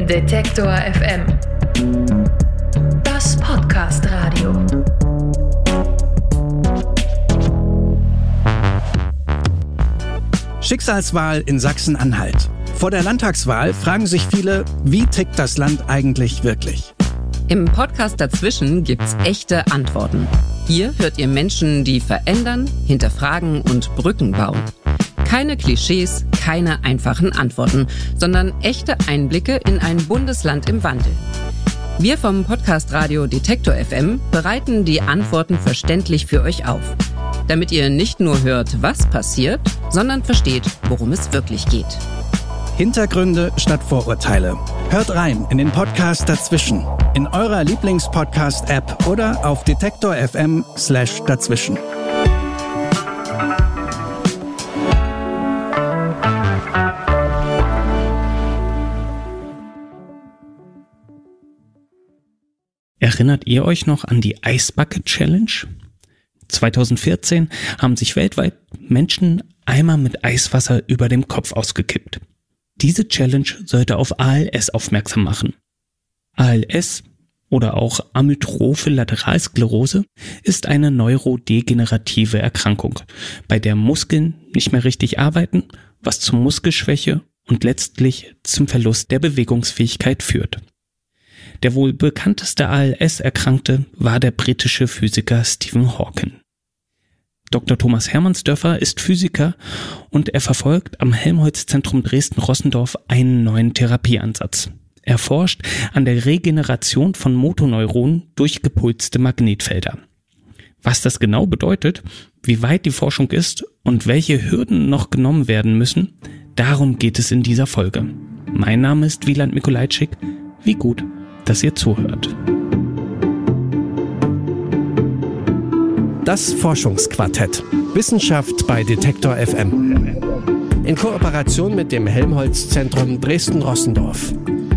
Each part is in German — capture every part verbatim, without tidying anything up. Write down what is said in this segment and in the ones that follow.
Detektor F M. Das Podcast-Radio. Schicksalswahl in Sachsen-Anhalt. Vor der Landtagswahl fragen sich viele, wie tickt das Land eigentlich wirklich? Im Podcast dazwischen gibt's echte Antworten. Hier hört ihr Menschen, die verändern, hinterfragen und Brücken bauen. Keine Klischees, keine einfachen Antworten, sondern echte Einblicke in ein Bundesland im Wandel. Wir vom Podcast Radio Detektor F M bereiten die Antworten verständlich für euch auf, damit ihr nicht nur hört, was passiert, sondern versteht, worum es wirklich geht. Hintergründe statt Vorurteile. Hört rein in den Podcast dazwischen, in eurer Lieblings-Podcast-App oder auf detektor F M slash dazwischen. Erinnert ihr euch noch an die Ice Bucket Challenge? zwanzig vierzehn haben sich weltweit Menschen Eimer mit Eiswasser über dem Kopf ausgekippt. Diese Challenge sollte auf A L S aufmerksam machen. A L S oder auch Amyotrophe Lateralsklerose ist eine neurodegenerative Erkrankung, bei der Muskeln nicht mehr richtig arbeiten, was zu Muskelschwäche und letztlich zum Verlust der Bewegungsfähigkeit führt. Der wohl bekannteste A L S-Erkrankte war der britische Physiker Stephen Hawking. Doktor Thomas Hermannsdörfer ist Physiker und er verfolgt am Helmholtz-Zentrum Dresden-Rossendorf einen neuen Therapieansatz. Er forscht an der Regeneration von Motoneuronen durch gepulste Magnetfelder. Was das genau bedeutet, wie weit die Forschung ist und welche Hürden noch genommen werden müssen, darum geht es in dieser Folge. Mein Name ist Wieland Mikolajczyk. Wie gut, dass ihr zuhört. Das Forschungsquartett. Wissenschaft bei Detektor F M. In Kooperation mit dem Helmholtz-Zentrum Dresden-Rossendorf.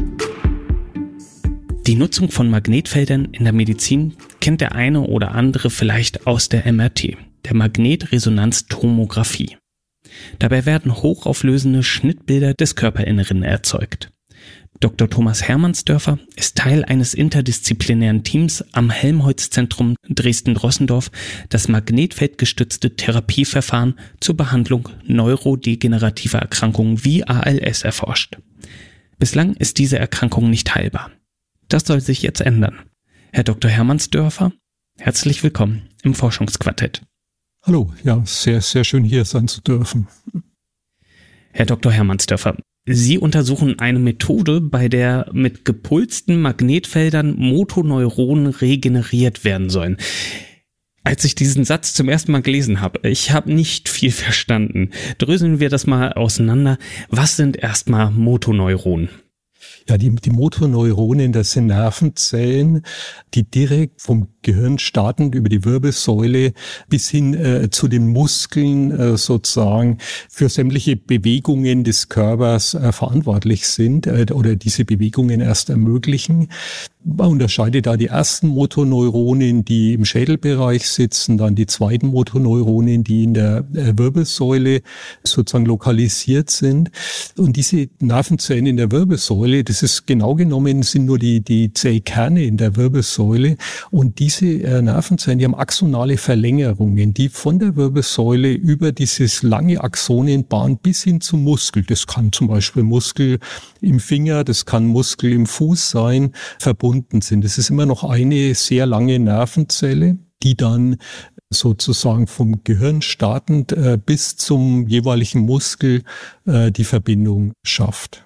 Die Nutzung von Magnetfeldern in der Medizin kennt der eine oder andere vielleicht aus der M R T, der Magnetresonanztomographie. Dabei werden hochauflösende Schnittbilder des Körperinneren erzeugt. Doktor Thomas Hermannsdörfer ist Teil eines interdisziplinären Teams am Helmholtz-Zentrum Dresden-Rossendorf, das magnetfeldgestützte Therapieverfahren zur Behandlung neurodegenerativer Erkrankungen wie A L S erforscht. Bislang ist diese Erkrankung nicht heilbar. Das soll sich jetzt ändern. Herr Doktor Hermannsdörfer, herzlich willkommen im Forschungsquartett. Hallo, ja, sehr, sehr schön hier sein zu dürfen. Herr Doktor Hermannsdörfer, Sie untersuchen eine Methode, bei der mit gepulsten Magnetfeldern Motoneuronen regeneriert werden sollen. Als ich diesen Satz zum ersten Mal gelesen habe, ich habe nicht viel verstanden. Dröseln wir das mal auseinander. Was sind erstmal Motoneuronen? Ja, die, die Motoneuronen, das sind Nervenzellen, die direkt vom Gehirn startend über die Wirbelsäule bis hin äh, zu den Muskeln äh, sozusagen für sämtliche Bewegungen des Körpers äh, verantwortlich sind äh, oder diese Bewegungen erst ermöglichen. Man unterscheidet da die ersten Motoneuronen, die im Schädelbereich sitzen, dann die zweiten Motoneuronen, die in der äh, Wirbelsäule sozusagen lokalisiert sind. Und diese Nervenzellen in der Wirbelsäule, das ist genau genommen, sind nur die, die Zellkerne in der Wirbelsäule. Und diese äh, Nervenzellen, die haben axonale Verlängerungen, die von der Wirbelsäule über dieses lange Axonenbahn bis hin zum Muskel, das kann zum Beispiel Muskel im Finger, das kann Muskel im Fuß sein, verbunden sind. Das ist immer noch eine sehr lange Nervenzelle, die dann sozusagen vom Gehirn startend äh, bis zum jeweiligen Muskel äh, die Verbindung schafft.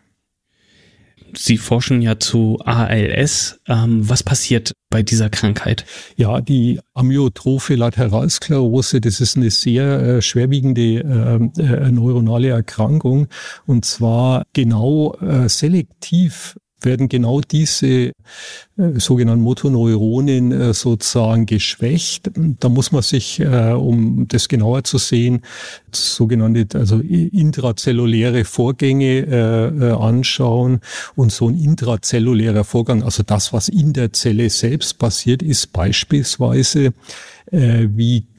Sie forschen ja zu A L S. Ähm, was passiert bei dieser Krankheit? Ja, die Amyotrophe Lateralsklerose, das ist eine sehr äh, schwerwiegende äh, äh, neuronale Erkrankung. Und zwar genau äh, selektiv werden genau diese äh, sogenannten Motoneuronen äh, sozusagen geschwächt. Da muss man sich, äh, um das genauer zu sehen, sogenannte also intrazelluläre Vorgänge äh, äh, anschauen. Und so ein intrazellulärer Vorgang, also das, was in der Zelle selbst passiert, ist beispielsweise, äh, wie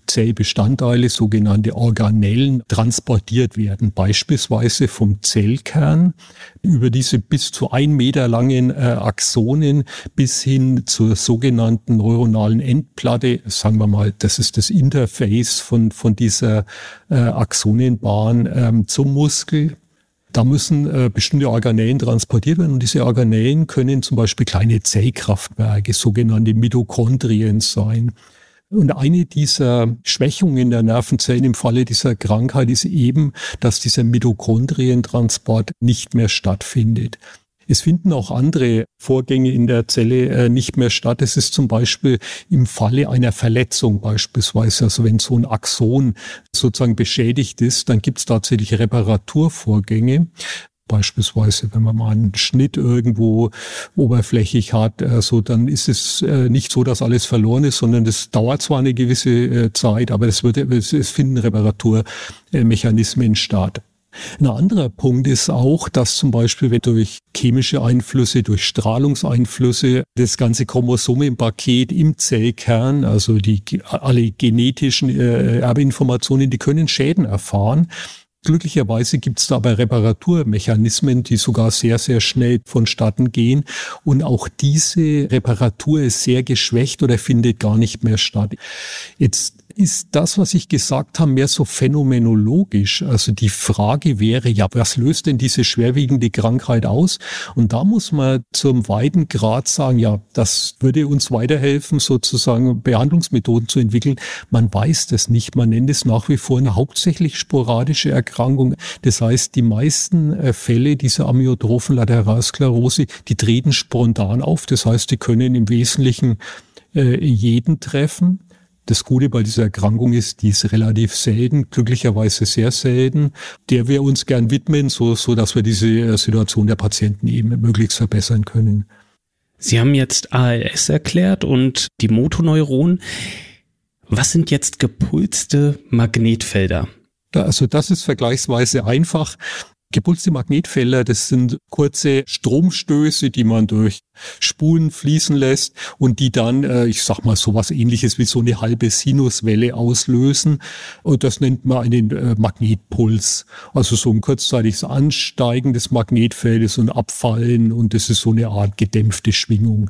Zellbestandteile, sogenannte Organellen, transportiert werden, beispielsweise vom Zellkern über diese bis zu ein Meter langen äh, Axonen bis hin zur sogenannten neuronalen Endplatte. Sagen wir mal, das ist das Interface von, von dieser äh, Axonenbahn ähm, zum Muskel. Da müssen äh, bestimmte Organellen transportiert werden und diese Organellen können zum Beispiel kleine Zellkraftwerke, sogenannte Mitochondrien sein. Und eine dieser Schwächungen der Nervenzellen im Falle dieser Krankheit ist eben, dass dieser Mitochondrientransport nicht mehr stattfindet. Es finden auch andere Vorgänge in der Zelle äh, nicht mehr statt. Es ist zum Beispiel im Falle einer Verletzung beispielsweise, also wenn so ein Axon sozusagen beschädigt ist, dann gibt es tatsächlich Reparaturvorgänge. Beispielsweise, wenn man mal einen Schnitt irgendwo oberflächlich hat, also dann ist es äh, nicht so, dass alles verloren ist, sondern das dauert zwar eine gewisse äh, Zeit, aber es, wird, es, es finden Reparaturmechanismen statt. Ein anderer Punkt ist auch, dass zum Beispiel, wenn durch chemische Einflüsse, durch Strahlungseinflüsse das ganze Chromosomenpaket im Zellkern, also die alle genetischen äh, Erbinformationen, die können Schäden erfahren. Glücklicherweise gibt es da aber Reparaturmechanismen, die sogar sehr, sehr schnell vonstatten gehen. Und auch diese Reparatur ist sehr geschwächt oder findet gar nicht mehr statt. Jetzt ist das, was ich gesagt habe, mehr so phänomenologisch. Also die Frage wäre, ja, was löst denn diese schwerwiegende Krankheit aus? Und da muss man zum weiten Grad sagen, ja, das würde uns weiterhelfen, sozusagen Behandlungsmethoden zu entwickeln. Man weiß das nicht. Man nennt es nach wie vor eine hauptsächlich sporadische Erkrankung. Das heißt, die meisten Fälle dieser amyotrophen Lateralsklerose, die treten spontan auf. Das heißt, die können im Wesentlichen äh, jeden treffen. Das Gute bei dieser Erkrankung ist, die ist relativ selten, glücklicherweise sehr selten, der wir uns gern widmen, so, so dass wir diese Situation der Patienten eben möglichst verbessern können. Sie haben jetzt A L S erklärt und die Motoneuronen. Was sind jetzt gepulste Magnetfelder? Also das ist vergleichsweise einfach. Gepulste Magnetfelder, das sind kurze Stromstöße, die man durch Spulen fließen lässt und die dann, äh, ich sag mal, sowas Ähnliches wie so eine halbe Sinuswelle auslösen. Und das nennt man einen äh, Magnetpuls. Also so ein kurzzeitiges Ansteigen des Magnetfeldes und Abfallen, und das ist so eine Art gedämpfte Schwingung.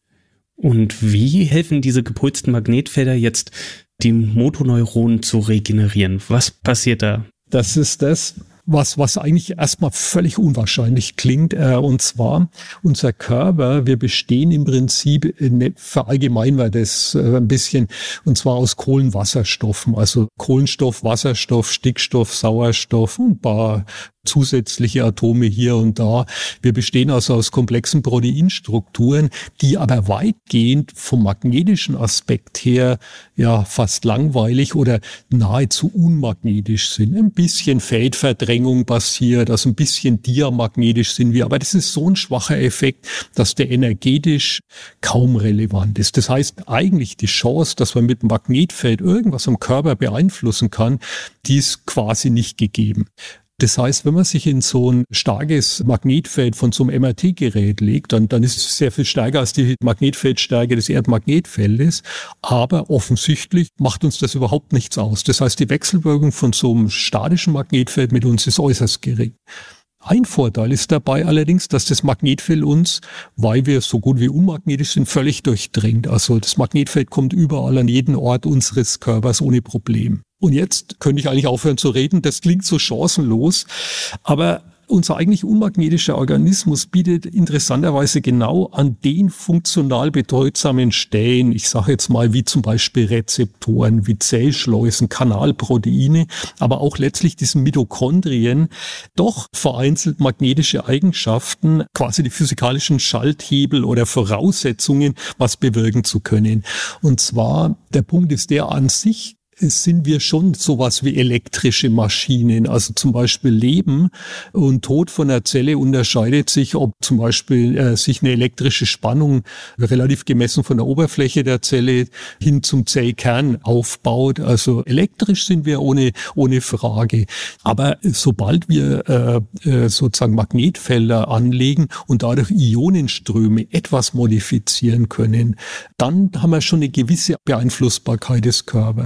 Und wie helfen diese gepulsten Magnetfelder jetzt, die Motoneuronen zu regenerieren? Was passiert da? Das ist das, was was eigentlich erstmal völlig unwahrscheinlich klingt. Äh, und zwar, unser Körper, wir bestehen im Prinzip, ne, verallgemeinern wir das äh, ein bisschen, und zwar aus Kohlenwasserstoffen, also Kohlenstoff, Wasserstoff, Stickstoff, Sauerstoff und ein paar zusätzliche Atome hier und da. Wir bestehen also aus komplexen Proteinstrukturen, die aber weitgehend vom magnetischen Aspekt her ja fast langweilig oder nahezu unmagnetisch sind. Ein bisschen Feldverdrängung passiert, also ein bisschen diamagnetisch sind wir, aber das ist so ein schwacher Effekt, dass der energetisch kaum relevant ist. Das heißt, eigentlich die Chance, dass man mit dem Magnetfeld irgendwas am Körper beeinflussen kann, die ist quasi nicht gegeben. Das heißt, wenn man sich in so ein starkes Magnetfeld von so einem M R T-Gerät legt, dann, dann ist es sehr viel stärker als die Magnetfeldstärke des Erdmagnetfeldes. Aber offensichtlich macht uns das überhaupt nichts aus. Das heißt, die Wechselwirkung von so einem statischen Magnetfeld mit uns ist äußerst gering. Ein Vorteil ist dabei allerdings, dass das Magnetfeld uns, weil wir so gut wie unmagnetisch sind, völlig durchdringt. Also das Magnetfeld kommt überall an jeden Ort unseres Körpers ohne Problem. Und jetzt könnte ich eigentlich aufhören zu reden, das klingt so chancenlos, aber unser eigentlich unmagnetischer Organismus bietet interessanterweise genau an den funktional bedeutsamen Stellen, ich sage jetzt mal wie zum Beispiel Rezeptoren, wie Zellschleusen, Kanalproteine, aber auch letztlich diesen Mitochondrien, doch vereinzelt magnetische Eigenschaften, quasi die physikalischen Schalthebel oder Voraussetzungen, was bewirken zu können. Und zwar, der Punkt ist der, an sich sind wir schon sowas wie elektrische Maschinen. Also zum Beispiel Leben und Tod von der Zelle unterscheidet sich, ob zum Beispiel äh, sich eine elektrische Spannung relativ gemessen von der Oberfläche der Zelle hin zum Zellkern aufbaut. Also elektrisch sind wir ohne ohne Frage. Aber sobald wir äh, sozusagen Magnetfelder anlegen und dadurch Ionenströme etwas modifizieren können, dann haben wir schon eine gewisse Beeinflussbarkeit des Körpers.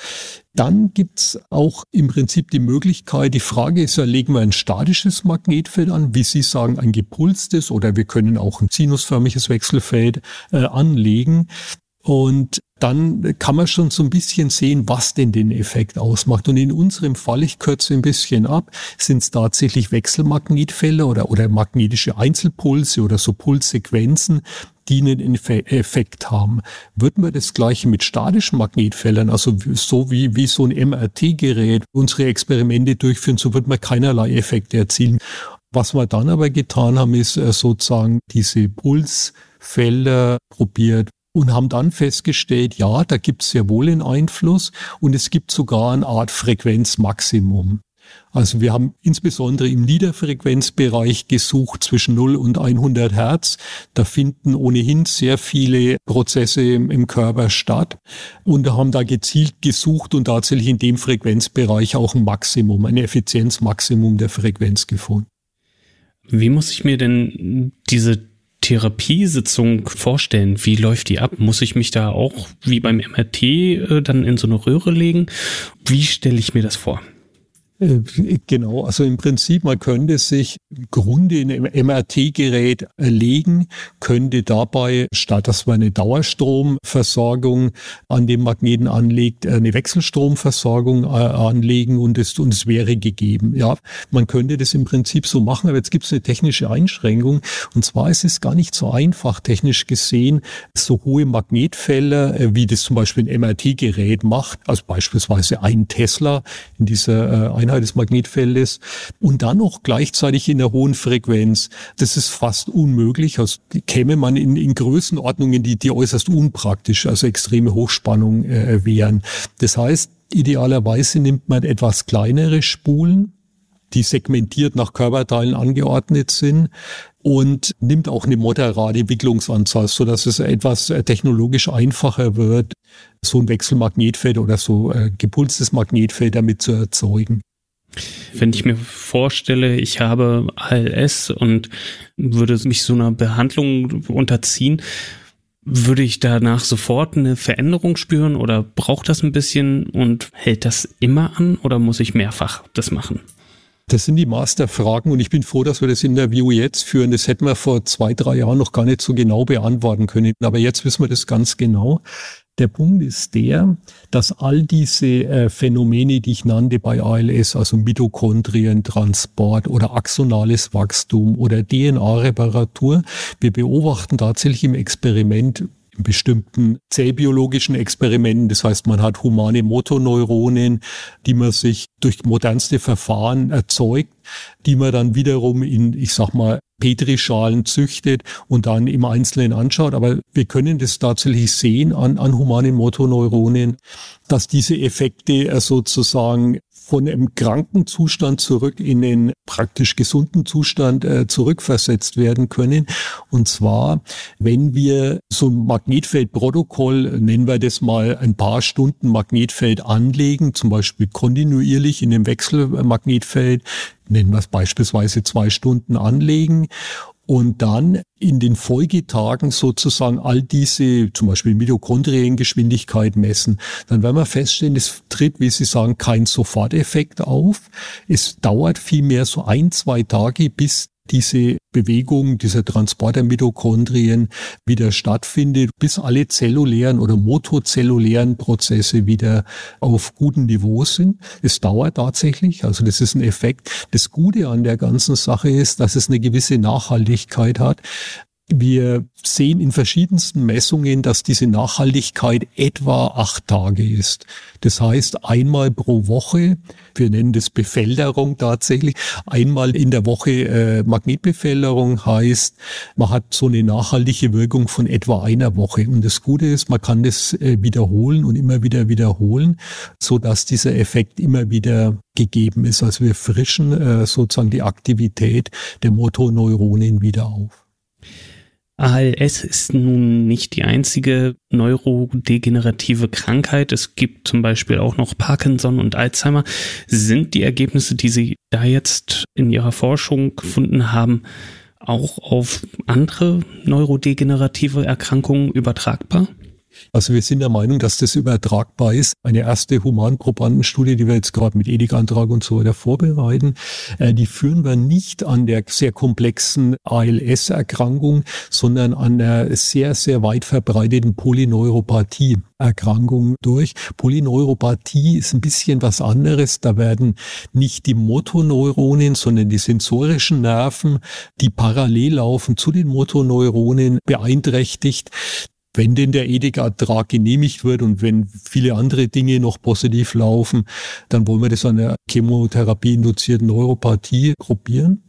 Dann gibt's auch im Prinzip die Möglichkeit, die Frage ist ja, legen wir ein statisches Magnetfeld an, wie Sie sagen, ein gepulstes, oder wir können auch ein sinusförmiges Wechselfeld äh, anlegen. Und dann kann man schon so ein bisschen sehen, was denn den Effekt ausmacht. Und in unserem Fall, ich kürze ein bisschen ab, sind es tatsächlich Wechselmagnetfelder oder, oder magnetische Einzelpulse oder so Pulssequenzen, die einen Effekt haben. Würden wir das Gleiche mit statischen Magnetfeldern, also so wie, wie so ein M R T-Gerät, unsere Experimente durchführen, so würden wir keinerlei Effekte erzielen. Was wir dann aber getan haben, ist sozusagen diese Pulsfelder probiert und haben dann festgestellt, ja, da gibt es sehr wohl einen Einfluss und es gibt sogar eine Art Frequenzmaximum. Also wir haben insbesondere im Niederfrequenzbereich gesucht zwischen null und hundert Hertz. Da finden ohnehin sehr viele Prozesse im, im Körper statt und haben da gezielt gesucht und tatsächlich in dem Frequenzbereich auch ein Maximum, ein Effizienzmaximum der Frequenz gefunden. Wie muss ich mir denn diese Therapiesitzung vorstellen? Wie läuft die ab? Muss ich mich da auch wie beim M R T äh, dann in so eine Röhre legen? Wie stelle ich mir das vor? Genau, also im Prinzip, man könnte sich im Grunde in einem M R T-Gerät legen, könnte dabei, statt dass man eine Dauerstromversorgung an dem Magneten anlegt, eine Wechselstromversorgung anlegen und es, und es wäre gegeben. Ja, man könnte das im Prinzip so machen, aber jetzt gibt es eine technische Einschränkung, und zwar ist es gar nicht so einfach, technisch gesehen, so hohe Magnetfelder, wie das zum Beispiel ein M R T-Gerät macht, also beispielsweise ein Tesla in dieser Einheit des Magnetfeldes und dann noch gleichzeitig in der hohen Frequenz. Das ist fast unmöglich. Also käme man in, in Größenordnungen, die, die äußerst unpraktisch, also extreme Hochspannung äh, wären. Das heißt, idealerweise nimmt man etwas kleinere Spulen, die segmentiert nach Körperteilen angeordnet sind, und nimmt auch eine moderate Wicklungsanzahl, so dass es etwas technologisch einfacher wird, so ein Wechselmagnetfeld oder so äh, gepulstes Magnetfeld damit zu erzeugen. Wenn ich mir vorstelle, ich habe A L S und würde mich so einer Behandlung unterziehen, würde ich danach sofort eine Veränderung spüren oder braucht das ein bisschen und hält das immer an oder muss ich mehrfach das machen? Das sind die Masterfragen und ich bin froh, dass wir das Interview jetzt führen. Das hätten wir vor zwei, drei Jahren noch gar nicht so genau beantworten können. Aber jetzt wissen wir das ganz genau. Der Punkt ist der, dass all diese äh, Phänomene, die ich nannte bei A L S, also Mitochondrientransport oder axonales Wachstum oder D N A-Reparatur, wir beobachten tatsächlich im Experiment, in bestimmten zellbiologischen Experimenten, das heißt, man hat humane Motoneuronen, die man sich durch modernste Verfahren erzeugt, die man dann wiederum in, ich sag mal, Petrischalen züchtet und dann im Einzelnen anschaut. Aber wir können das tatsächlich sehen an, an humanen Motoneuronen, dass diese Effekte sozusagen von einem kranken Zustand zurück in den praktisch gesunden Zustand äh, zurückversetzt werden können. Und zwar, wenn wir so ein Magnetfeldprotokoll, nennen wir das mal, ein paar Stunden Magnetfeld anlegen, zum Beispiel kontinuierlich in dem Wechselmagnetfeld, nennen wir es beispielsweise zwei Stunden anlegen, und dann in den Folgetagen sozusagen all diese, zum Beispiel Mitochondriengeschwindigkeit messen, dann werden wir feststellen, es tritt, wie Sie sagen, kein Soforteffekt auf. Es dauert vielmehr so ein, zwei Tage, bis diese Bewegung, dieser Transport der Mitochondrien wieder stattfindet, bis alle zellulären oder motozellulären Prozesse wieder auf gutem Niveau sind. Es dauert tatsächlich, also das ist ein Effekt. Das Gute an der ganzen Sache ist, dass es eine gewisse Nachhaltigkeit hat. Wir sehen in verschiedensten Messungen, dass diese Nachhaltigkeit etwa acht Tage ist. Das heißt, einmal pro Woche, wir nennen das Befelderung tatsächlich, einmal in der Woche äh, Magnetbefelderung heißt, man hat so eine nachhaltige Wirkung von etwa einer Woche. Und das Gute ist, man kann das äh, wiederholen und immer wieder wiederholen, so dass dieser Effekt immer wieder gegeben ist. Also wir frischen äh, sozusagen die Aktivität der Motoneuronen wieder auf. A L S ist nun nicht die einzige neurodegenerative Krankheit. Es gibt zum Beispiel auch noch Parkinson und Alzheimer. Sind die Ergebnisse, die Sie da jetzt in Ihrer Forschung gefunden haben, auch auf andere neurodegenerative Erkrankungen übertragbar? Also wir sind der Meinung, dass das übertragbar ist. Eine erste Humanprobandenstudie, die wir jetzt gerade mit Ethikantrag und so weiter vorbereiten, äh, die führen wir nicht an der sehr komplexen A L S-Erkrankung, sondern an der sehr, sehr weit verbreiteten Polyneuropathie-Erkrankung durch. Polyneuropathie ist ein bisschen was anderes. Da werden nicht die Motoneuronen, sondern die sensorischen Nerven, die parallel laufen zu den Motoneuronen, beeinträchtigt. Wenn denn der Ethikantrag genehmigt wird und wenn viele andere Dinge noch positiv laufen, dann wollen wir das an der Chemotherapie-induzierten Neuropathie gruppieren.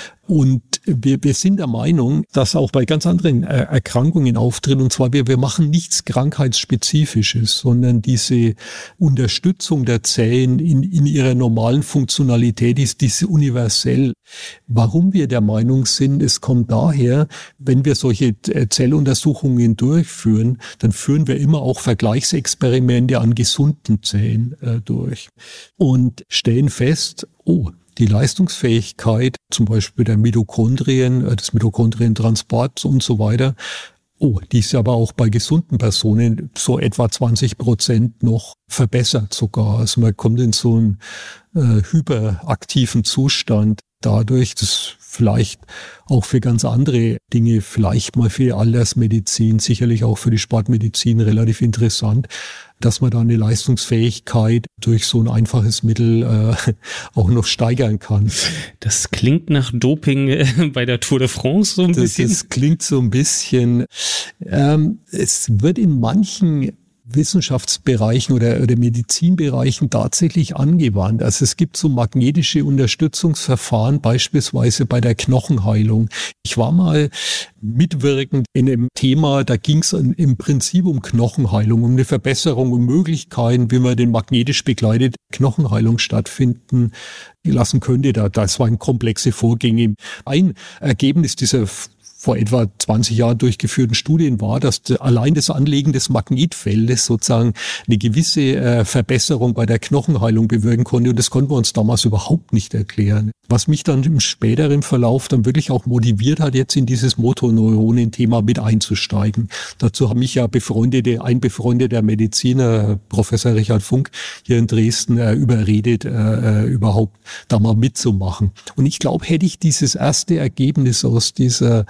Und wir, wir sind der Meinung, dass auch bei ganz anderen äh, Erkrankungen auftritt. Und zwar, wir, wir machen nichts Krankheitsspezifisches, sondern diese Unterstützung der Zellen in, in ihrer normalen Funktionalität ist diese universell. Warum wir der Meinung sind, es kommt daher, wenn wir solche Zelluntersuchungen durchführen, dann führen wir immer auch Vergleichsexperimente an gesunden Zellen äh, durch und stellen fest, oh, die Leistungsfähigkeit, zum Beispiel der Mitochondrien, des Mitochondrientransports und so weiter, oh, die ist aber auch bei gesunden Personen so etwa zwanzig Prozent noch verbessert sogar. Also man kommt in so einen äh, hyperaktiven Zustand dadurch, dass vielleicht auch für ganz andere Dinge, vielleicht mal für die Altersmedizin, sicherlich auch für die Sportmedizin relativ interessant, dass man da eine Leistungsfähigkeit durch so ein einfaches Mittel äh, auch noch steigern kann. Das klingt nach Doping äh, bei der Tour de France so ein das, bisschen. Das klingt so ein bisschen. Ähm, es wird in manchen Wissenschaftsbereichen oder, oder Medizinbereichen tatsächlich angewandt. Also es gibt so magnetische Unterstützungsverfahren, beispielsweise bei der Knochenheilung. Ich war mal mitwirkend in einem Thema, da ging es im Prinzip um Knochenheilung, um eine Verbesserung, um Möglichkeiten, wie man den magnetisch begleitete Knochenheilung stattfinden lassen könnte. Da, das waren komplexe Vorgänge. Ein Ergebnis dieser vor etwa zwanzig Jahren durchgeführten Studien war, dass allein das Anlegen des Magnetfeldes sozusagen eine gewisse äh, Verbesserung bei der Knochenheilung bewirken konnte. Und das konnten wir uns damals überhaupt nicht erklären. Was mich dann im späteren Verlauf dann wirklich auch motiviert hat, jetzt in dieses Motoneuronen-Thema mit einzusteigen. Dazu haben mich ja befreundete, ein befreundeter Mediziner, Professor Richard Funk, hier in Dresden äh, überredet, äh, überhaupt da mal mitzumachen. Und ich glaube, hätte ich dieses erste Ergebnis aus dieser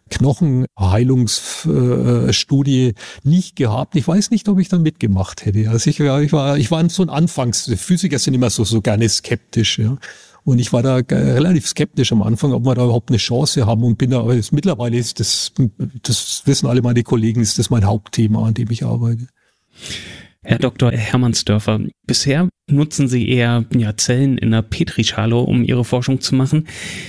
Knochenheilungsstudie nicht gehabt. Ich weiß nicht, ob ich da mitgemacht hätte. Also ich, ich war, ich war so ein Anfangs, Physiker sind immer so, so gerne skeptisch, ja. Und ich war da relativ skeptisch am Anfang, ob wir da überhaupt eine Chance haben und bin da, aber jetzt, mittlerweile ist das, das wissen alle meine Kollegen, ist das mein Hauptthema, an dem ich arbeite. Herr Doktor Hermannsdörfer, bisher nutzen Sie eher ja, Zellen in einer Petrischale, um Ihre Forschung zu machen.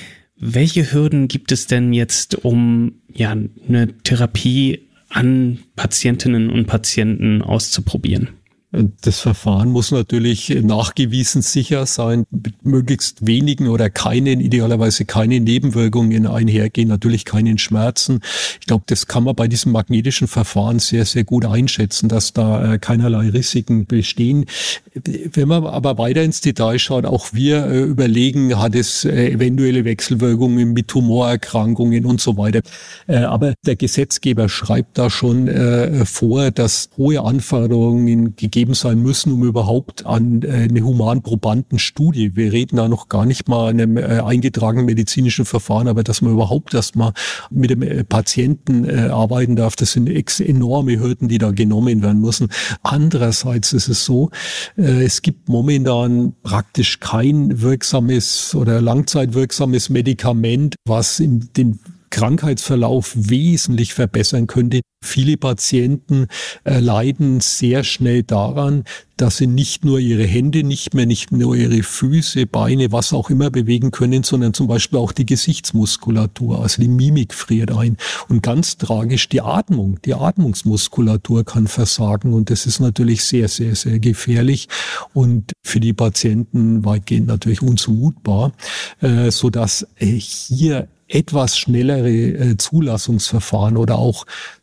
Welche Hürden gibt es denn jetzt, um ja eine Therapie an Patientinnen und Patienten auszuprobieren? Das Verfahren muss natürlich nachgewiesen sicher sein, mit möglichst wenigen oder keinen, idealerweise keine Nebenwirkungen einhergehen, natürlich keinen Schmerzen. Ich glaube, das kann man bei diesem magnetischen Verfahren sehr, sehr gut einschätzen, dass da äh, keinerlei Risiken bestehen. Wenn man aber weiter ins Detail schaut, auch wir äh, überlegen, hat es äh, eventuelle Wechselwirkungen mit Tumorerkrankungen und so weiter. Äh, aber der Gesetzgeber schreibt da schon äh, vor, dass hohe Anforderungen gegeben sein müssen, um überhaupt an äh, eine Humanprobandenstudie, wir reden da noch gar nicht mal an einem äh, eingetragenen medizinischen Verfahren, aber dass man überhaupt erst mal mit dem äh, Patienten äh, arbeiten darf, das sind ex- enorme Hürden, die da genommen werden müssen. Andererseits ist es so, äh, es gibt momentan praktisch kein wirksames oder langzeitwirksames Medikament, was in den Krankheitsverlauf wesentlich verbessern könnte. Viele Patienten äh, leiden sehr schnell daran, dass sie nicht nur ihre Hände nicht mehr, nicht nur ihre Füße, Beine, was auch immer bewegen können, sondern zum Beispiel auch die Gesichtsmuskulatur, also die Mimik friert ein. Und ganz tragisch die Atmung, die Atmungsmuskulatur kann versagen und das ist natürlich sehr, sehr, sehr gefährlich und für die Patienten weitgehend natürlich unzumutbar, äh, sodass äh, hier etwas schnellere äh, Zulassungsverfahren oder auch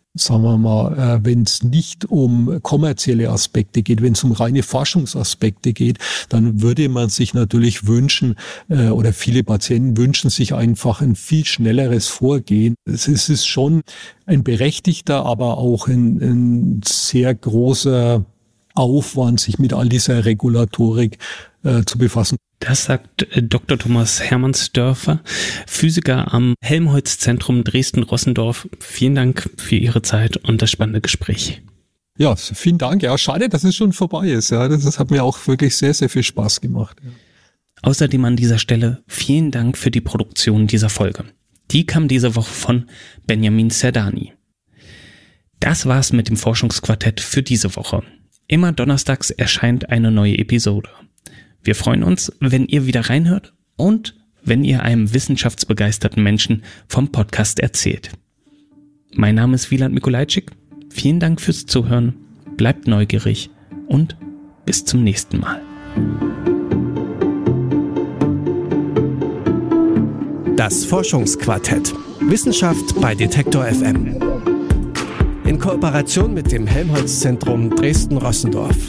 sagen wir mal, wenn es nicht um kommerzielle Aspekte geht, wenn es um reine Forschungsaspekte geht, dann würde man sich natürlich wünschen, oder viele Patienten wünschen sich einfach ein viel schnelleres Vorgehen. Es ist schon ein berechtigter, aber auch ein, ein sehr großer Aufwand, sich mit all dieser Regulatorik äh, zu befassen. Das sagt Doktor Thomas Hermannsdörfer, Physiker am Helmholtz-Zentrum Dresden-Rossendorf. Vielen Dank für Ihre Zeit und das spannende Gespräch. Ja, vielen Dank. Ja, schade, dass es schon vorbei ist. Ja, das, das hat mir auch wirklich sehr, sehr viel Spaß gemacht. Ja. Außerdem an dieser Stelle vielen Dank für die Produktion dieser Folge. Die kam diese Woche von Benjamin Zerdani. Das war's mit dem Forschungsquartett für diese Woche. Immer donnerstags erscheint eine neue Episode. Wir freuen uns, wenn ihr wieder reinhört und wenn ihr einem wissenschaftsbegeisterten Menschen vom Podcast erzählt. Mein Name ist Wieland Mikolajczyk. Vielen Dank fürs Zuhören. Bleibt neugierig und bis zum nächsten Mal. Das Forschungsquartett. Wissenschaft bei Detektor F M. In Kooperation mit dem Helmholtz-Zentrum Dresden-Rossendorf.